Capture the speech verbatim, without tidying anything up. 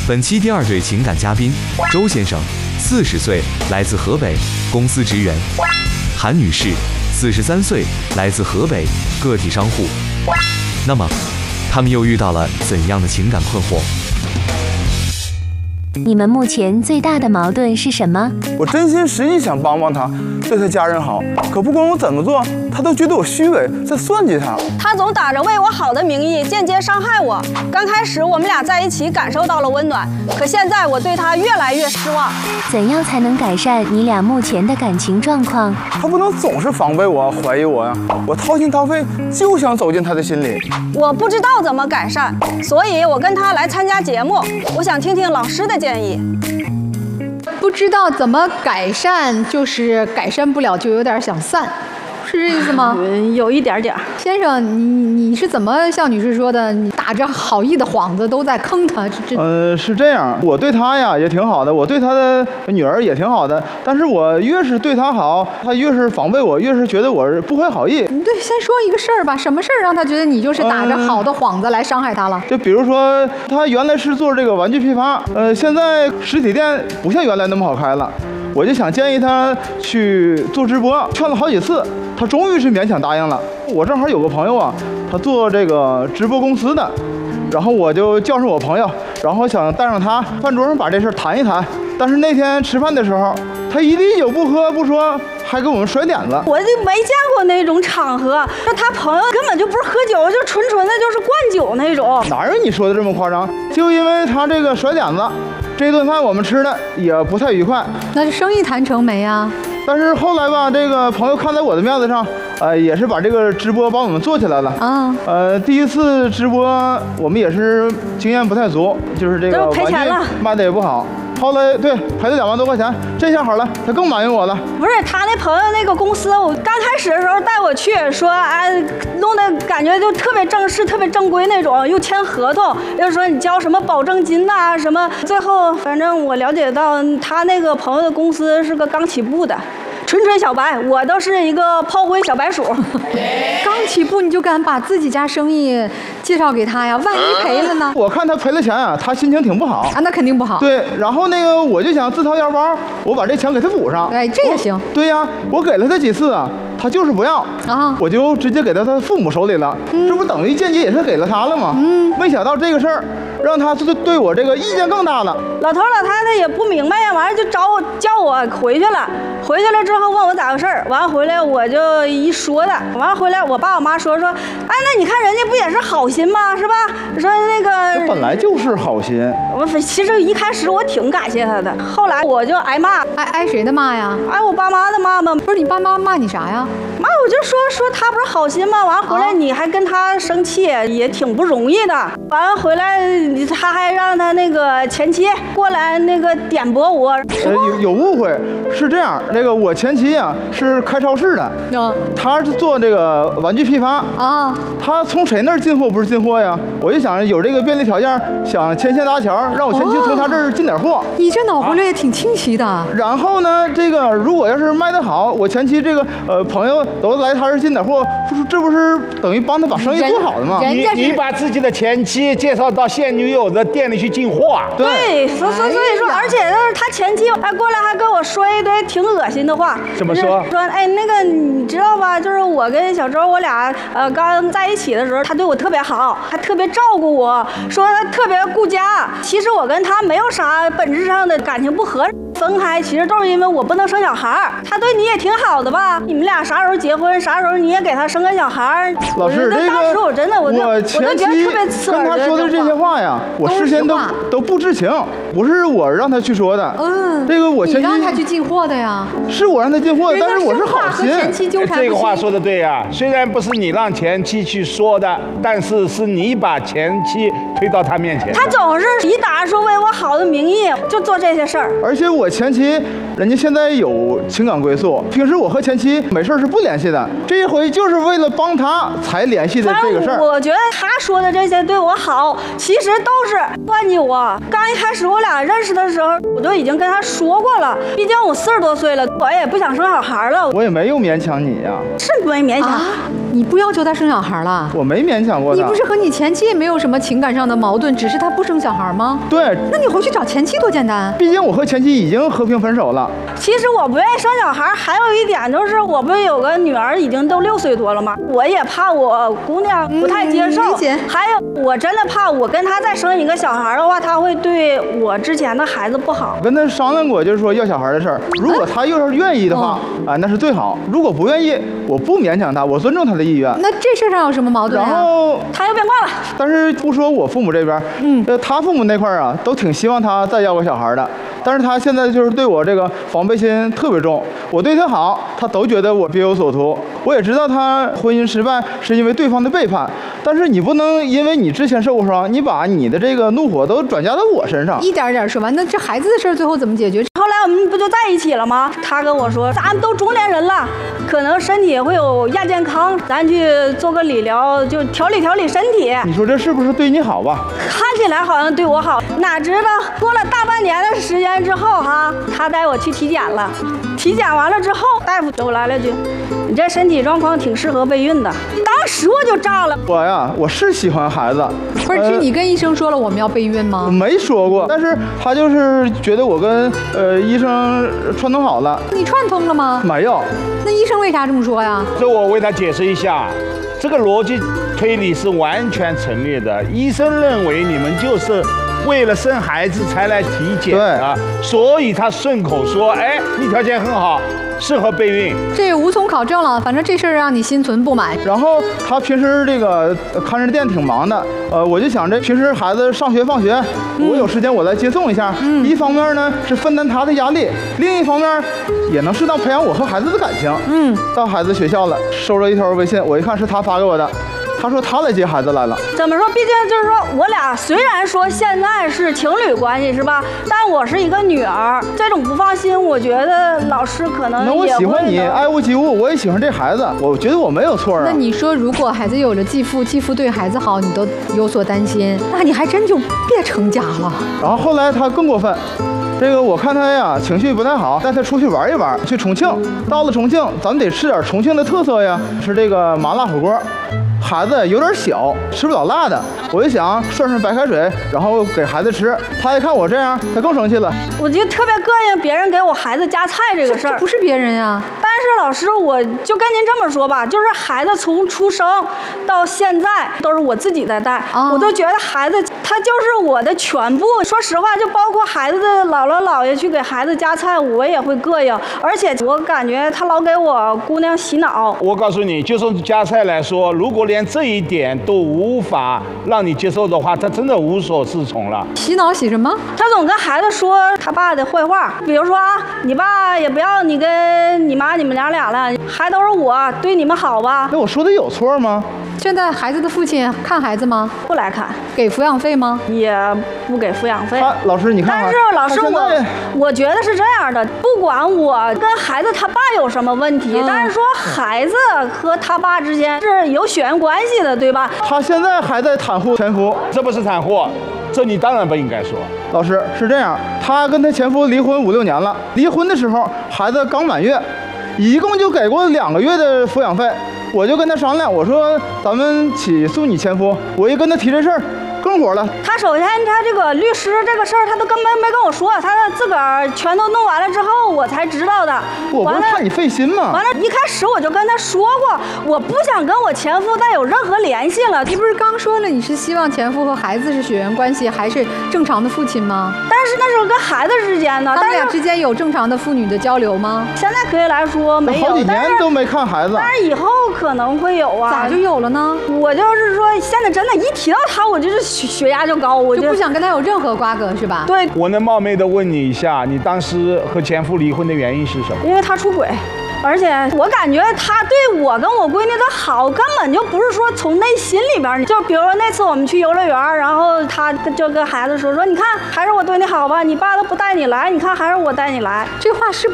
本期第二对情感嘉宾，周先生，四十岁，来自河北，公司职员；韩女士，四十三岁，来自河北，个体商户。那么，他们又遇到了怎样的情感困惑？ 你们目前最大的矛盾是什么？ 我真心实意想帮帮他，对他家人好，可不管我怎么做，他都觉得我虚伪，在算计他。 他总打着为我好的名义，间接伤害我。刚开始我们俩在一起，感受到了温暖，可现在我对他越来越失望。 怎样才能改善你俩目前的感情状况？ 他不能总是防备我、怀疑我呀！我掏心掏肺，就想走进他的心里。 我不知道怎么改善，所以我跟他来参加节目，我想听听老师的建议。 不知道怎么改善，就是改善不了，就有点想散，是这意思吗？ 嗯，有一点点。 先生，你你是怎么像女士说的？你打着好意的幌子都在坑他？这这…… 呃，是这样，我对他呀也挺好的，我对他的女儿也挺好的，但是我越是对他好，他越是防备我，越是觉得我是不怀好意。 对，先说一个事儿吧，什么事儿让他觉得你就是打着好的幌子来伤害他了？ 就比如说，他原来是做这个玩具批发，呃，现在实体店不像原来那么好开了。我就想建议他去做直播，劝了好几次，他终于是勉强答应了。我正好有个朋友啊，他做这个直播公司的，然后我就叫上我朋友，然后想带上他饭桌上把这事谈一谈。但是那天吃饭的时候，他一滴酒不喝不说，还给我们甩点子。 我就没见过那种场合，那他朋友根本就不是喝酒，就纯纯的就是灌酒那种。 哪有你说的这么夸张？就因为他这个甩点子。这顿饭我们吃的也不太愉快， 那是生意谈成没啊？ 但是后来吧，这个朋友看在我的面子上，呃，也是把这个直播帮我们做起来了啊。呃，第一次直播我们也是经验不太足，就是这个赔钱了， 卖的也不好。后来对赔了两万多块钱，这下好了，他更满意我了。 不是他那朋友那个公司，我刚开始的时候带我去，说哎，弄得感觉就特别正式、特别正规那种，又签合同，又说你交什么保证金呐、啊、什么。最后反正我了解到他那个朋友的公司是个刚起步的。纯纯小白，我都是一个炮灰小白鼠。 刚起步你就敢把自己家生意介绍给他呀？万一赔了呢？ 我看他赔了钱啊，他心情挺不好啊，那肯定不好。 对，然后那个我就想自掏腰包，我把这钱给他补上。 哎，这也行。 对呀，我给了他几次啊，他就是不要啊，我就直接给到他父母手里了，嗯、这不等于间接也是给了他了吗？嗯，没想到这个事儿让他对对我这个意见更大了。 老头老太太也不明白呀，完了就找我叫我回去了，回去了之后问我咋回事儿，完了回来我就一说的，完了回来我爸我妈说说，哎，那你看人家不也是好心吗？是吧？说那个这本来就是好心。 我其实一开始我挺感谢他的，后来我就挨骂， 挨挨谁的骂呀？ 挨我爸妈的骂吗？ 不是你爸妈骂你啥呀？ 妈，我就说说他不是好心吗？完了回来你还跟他生气，也挺不容易的。完了回来他还让他那个前妻过来那个点拨我。 呃，有有误会，是这样，那个我前妻啊是开超市的，嗯，他是做这个玩具批发啊，他从谁那儿进货不是进货呀？我就想有这个便利条件，想牵线搭桥，让我前妻从他这儿进点货。哦、 你这脑回路也挺清晰的。啊、 然后呢，这个如果要是卖得好，我前妻这个呃朋友都来他这儿进点货，不是这不是等于帮他把生意做好的吗？ 你你把自己的前妻介绍到现女友的店里去进货啊？ 对，所所所以说，而且就是他前妻还过来还跟我说一堆挺恶心的话。 怎么说？ 说哎那个你知道吧？就是我跟小周我俩呃刚在一起的时候，他对我特别好，还特别照顾我，说他特别顾家。其实我跟他没有啥本质上的感情不合，分开其实都是因为我不能生小孩。他对你也挺好的吧？你们俩啥时候结婚，啥时候你也给他生个小孩。 老师，这个当时我真的我就我我都觉得特别刺耳。 跟他说的这些话呀，我事先都都不知情，不是我让他去说的。嗯，这个我前妻你让他去进货的呀？ 是我让他进货的，但是我是好心。 这个话说的对呀、啊，虽然不是你让前妻去说的，但是是你把前妻推到他面前。 他总是以打说为我好的名义就做这些事儿。 而且我前妻人家现在有情感归宿，平时我和前妻没事是不联系的，这一回就是为了帮他才联系的这个事儿。 我觉得他说的这些对我好，其实都是算计我。刚一开始我俩认识的时候，我都已经跟他说过了，毕竟我四十多岁了，我也不想生小孩了。 我也没有勉强你呀、啊， 是没勉强。啊你不要求他生小孩了？ 我没勉强过他。 你不是和你前妻也没有什么情感上的矛盾，只是他不生小孩吗？ 对。 那你回去找前妻多简单。 毕竟我和前妻已经和平分手了。 其实我不愿意生小孩，还有一点就是我不是有个女儿已经都六岁多了吗？我也怕我姑娘不太接受。 嗯、理解。 还有我真的怕我跟她再生一个小孩的话，她会对我之前的孩子不好。 跟他商量过，就是说要小孩的事儿。如果他要是愿意的话，啊、哦呃，那是最好。如果不愿意，我不勉强他，我尊重他的意愿。 那这事上有什么矛盾啊？ 然后他又变卦了。 但是不说我父母这边，嗯，呃，他父母那块儿啊，都挺希望他再要个小孩的。但是他现在就是对我这个防备心特别重，我对他好，他都觉得我别有所图。我也知道他婚姻失败是因为对方的背叛，但是你不能因为你之前受过伤，你把你的这个怒火都转嫁到我身上。 一点点说完，那这孩子的事儿最后怎么解决？ 后来我们不就在一起了吗？他跟我说，咱都中年人了，可能身体会有亚健康，咱去做个理疗，就调理调理身体。 你说这是不是对你好吧？ 看起来好像对我好，哪知道过了大半年的时间之后哈，他带我去体检了。体检完了之后，大夫给我来了句：“你这身体状况挺适合备孕的。”当时我就炸了。 我呀，我是喜欢孩子。 不是，是你跟医生说了我们要备孕吗？ 没说过，但是他就是觉得我跟呃医生串通好了。 你串通了吗？ 没有。 那医生为啥这么说呀？ 这我为他解释一下，这个逻辑推理是完全成立的。医生认为你们就是为了生孩子才来体检啊，所以他顺口说，哎，你条件很好，适合备孕。 这也无从考证了，反正这事儿让你心存不满。 然后他平时这个看着店挺忙的，呃，我就想着平时孩子上学放学，嗯、我有时间我来接送一下。嗯，一方面呢是分担他的压力，另一方面也能适当培养我和孩子的感情。嗯，到孩子学校了，收了一条微信，我一看是他发给我的。他说他来接孩子来了。 怎么说？毕竟就是说我俩虽然说现在是情侣关系是吧？但我是一个女儿，这种不放心，我觉得老师可能也会。 那我喜欢你，爱屋及乌，我也喜欢这孩子，我觉得我没有错啊。 那你说，如果孩子有了继父，继父对孩子好，你都有所担心，那你还真就别成家了。 然后后来他更过分。这个我看他呀情绪不太好，带他出去玩一玩，去重庆。到了重庆，咱们得吃点重庆的特色呀，吃这个麻辣火锅。孩子有点小，吃不了辣的，我就想涮涮白开水，然后给孩子吃。他一看我这样，他更生气了。 我就特别膈应别人给我孩子夹菜这个事儿。 这不是别人呀。 但是老师，我就跟您这么说吧，就是孩子从出生到现在都是我自己在带，哦、我都觉得孩子他就是我的全部。说实话，就包括孩子的姥姥姥爷去给孩子夹菜，我也会膈应，而且我感觉他老给我姑娘洗脑。 我告诉你，就从夹菜来说，如果连这一点都无法让你接受的话，他真的无所适从了。 洗脑洗什么？ 他总跟孩子说他爸的坏话，比如说啊，你爸也不要你跟你妈你们娘俩了，还都是我对你们好吧？ 那我说的有错吗？ 现在孩子的父亲看孩子吗？ 不来看。 给抚养费吗？ 也不给抚养费。 啊、老师你看看。 但是老师我我觉得是这样的，不管我跟孩子他爸有什么问题，嗯、但是说孩子和他爸之间是有血缘关系的，对吧？ 他现在还在袒护前夫， 这不是袒护，这你当然不应该说。 老师是这样，他跟他前夫离婚五六年了，离婚的时候孩子刚满月，一共就给过两个月的抚养费。我就跟他商量，我说咱们起诉你前夫。我一跟他提这事儿，更火了。 他首先他这个律师这个事儿，他都根本没跟我说，他自个儿全都弄完了之后，我才知道的。 我不是怕你费心吗？ 完了，一开始我就跟他说过，我不想跟我前夫再有任何联系了。 你不是刚说了你是希望前夫和孩子是血缘关系，还是正常的父亲吗？ 但是那是跟孩子之间的， 他们俩之间有正常的父女的交流吗？ 现在可以来说没有， 好几年都没看孩子。 但是以后可能会有啊。 咋就有了呢？ 我就是说，现在真的，一提到他，我就是血血压就高，我就不想跟他有任何瓜葛，是吧？ 对。 我能冒昧的问你一下，你当时和前夫离婚的原因是什么？ 因为他出轨。而且我感觉他对我跟我闺女的好，根本就不是说从内心里边。就比如说那次我们去游乐园，然后他就跟孩子说说，你看还是我对你好吧，你爸都不带你来，你看还是我带你来。 这话是